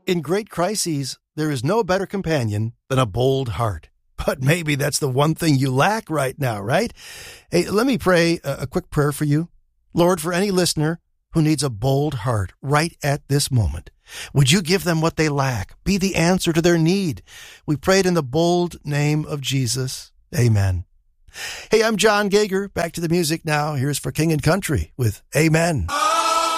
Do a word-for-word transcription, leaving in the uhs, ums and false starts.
In great crises, there is no better companion than a bold heart. But maybe that's the one thing you lack right now, right? Hey, let me pray a, a quick prayer for you. Lord, for any listener who needs a bold heart right at this moment, would you give them what they lack? Be the answer to their need. We pray it in the bold name of Jesus. Amen. Hey, I'm John Gager. Back to the music now. Here's For King and Country with Amen.